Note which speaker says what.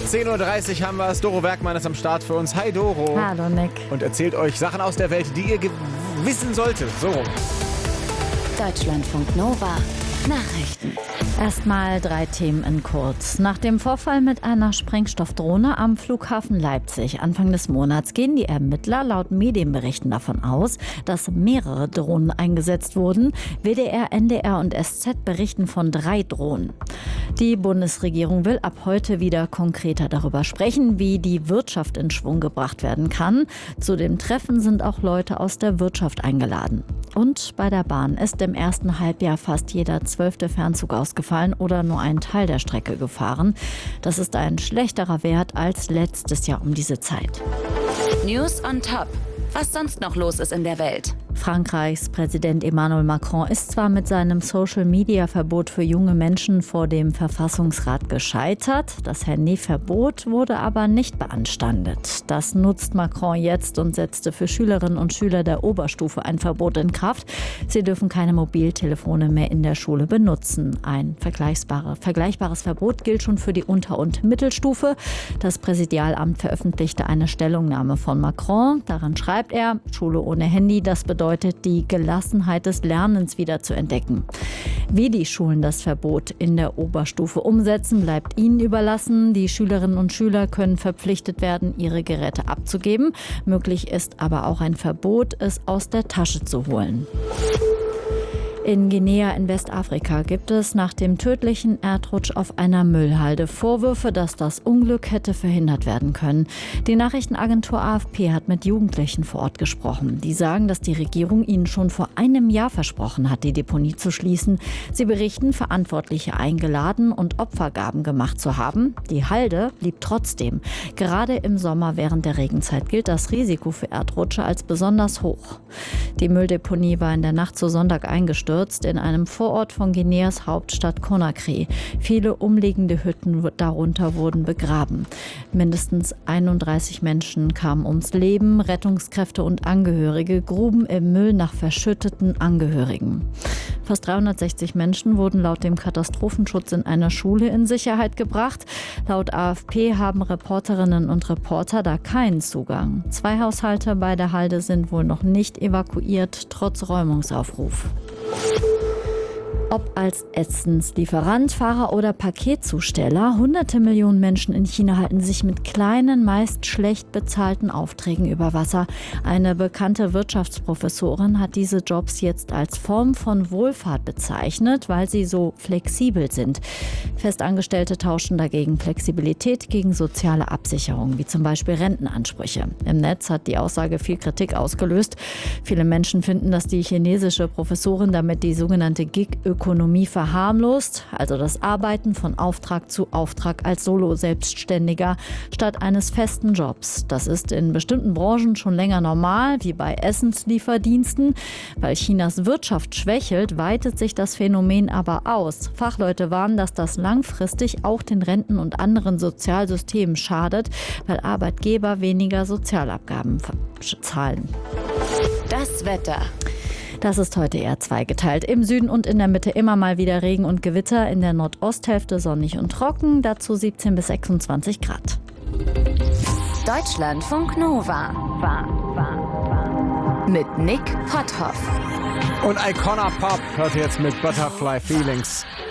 Speaker 1: 10:30 Uhr haben wir es. Doro Werkmann ist am Start für uns. Hi Doro.
Speaker 2: Hallo Nick.
Speaker 1: Und erzählt euch Sachen aus der Welt, die ihr wissen solltet. So rum.
Speaker 3: Deutschlandfunk Nova. Nachrichten.
Speaker 2: Erstmal 3 Themen in kurz. Nach dem Vorfall mit einer Sprengstoffdrohne am Flughafen Leipzig Anfang des Monats gehen die Ermittler laut Medienberichten davon aus, dass mehrere Drohnen eingesetzt wurden. WDR, NDR und SZ berichten von 3 Drohnen. Die Bundesregierung will ab heute wieder konkreter darüber sprechen, wie die Wirtschaft in Schwung gebracht werden kann. Zu dem Treffen sind auch Leute aus der Wirtschaft eingeladen. Und bei der Bahn ist im ersten Halbjahr fast jeder 12. Fernzug ausgefallen oder nur ein Teil der Strecke gefahren. Das ist ein schlechterer Wert als letztes Jahr um diese Zeit.
Speaker 3: News on Top. Was sonst noch los ist in der Welt.
Speaker 2: Frankreichs Präsident Emmanuel Macron ist zwar mit seinem Social-Media-Verbot für junge Menschen vor dem Verfassungsrat gescheitert. Das Handyverbot wurde aber nicht beanstandet. Das nutzt Macron jetzt und setzte für Schülerinnen und Schüler der Oberstufe ein Verbot in Kraft. Sie dürfen keine Mobiltelefone mehr in der Schule benutzen. Ein vergleichbares Verbot gilt schon für die Unter- und Mittelstufe. Das Präsidialamt veröffentlichte eine Stellungnahme von Macron. Darin schreibt er, Schule ohne Handy, das bedeutet, die Gelassenheit des Lernens wieder zu entdecken. Wie die Schulen das Verbot in der Oberstufe umsetzen, bleibt ihnen überlassen. Die Schülerinnen und Schüler können verpflichtet werden, ihre Geräte abzugeben. Möglich ist aber auch ein Verbot, es aus der Tasche zu holen. In Guinea in Westafrika gibt es nach dem tödlichen Erdrutsch auf einer Müllhalde Vorwürfe, dass das Unglück hätte verhindert werden können. Die Nachrichtenagentur AFP hat mit Jugendlichen vor Ort gesprochen. Die sagen, dass die Regierung ihnen schon vor einem Jahr versprochen hat, die Deponie zu schließen. Sie berichten, Verantwortliche eingeladen und Opfergaben gemacht zu haben. Die Halde blieb trotzdem. Gerade im Sommer während der Regenzeit gilt das Risiko für Erdrutsche als besonders hoch. Die Mülldeponie war in der Nacht zu Sonntag eingestürzt in einem Vorort von Guineas Hauptstadt Conakry. Viele umliegende Hütten darunter wurden begraben. Mindestens 31 Menschen kamen ums Leben. Rettungskräfte und Angehörige gruben im Müll nach verschütteten Angehörigen. Fast 360 Menschen wurden laut dem Katastrophenschutz in einer Schule in Sicherheit gebracht. Laut AFP haben Reporterinnen und Reporter da keinen Zugang. 2 Haushalte bei der Halde sind wohl noch nicht evakuiert, trotz Räumungsaufruf. Ob als Essenslieferant, Fahrer oder Paketzusteller, hunderte Millionen Menschen in China halten sich mit kleinen, meist schlecht bezahlten Aufträgen über Wasser. Eine bekannte Wirtschaftsprofessorin hat diese Jobs jetzt als Form von Wohlfahrt bezeichnet, weil sie so flexibel sind. Festangestellte tauschen dagegen Flexibilität gegen soziale Absicherung, wie zum Beispiel Rentenansprüche. Im Netz hat die Aussage viel Kritik ausgelöst. Viele Menschen finden, dass die chinesische Professorin damit die sogenannte Gig-Ökonomie verharmlost, also das Arbeiten von Auftrag zu Auftrag als Solo-Selbstständiger statt eines festen Jobs. Das ist in bestimmten Branchen schon länger normal, wie bei Essenslieferdiensten. Weil Chinas Wirtschaft schwächelt, weitet sich das Phänomen aber aus. Fachleute warnen, dass das langfristig auch den Renten und anderen Sozialsystemen schadet, weil Arbeitgeber weniger Sozialabgaben zahlen.
Speaker 3: Das Wetter.
Speaker 2: Das ist heute eher zweigeteilt. Im Süden und in der Mitte immer mal wieder Regen und Gewitter. In der Nordosthälfte sonnig und trocken. Dazu 17 bis 26 Grad.
Speaker 3: Deutschlandfunk Nova. Mit Nick Potthoff.
Speaker 1: Und Icona Pop hört jetzt mit Butterfly Feelings.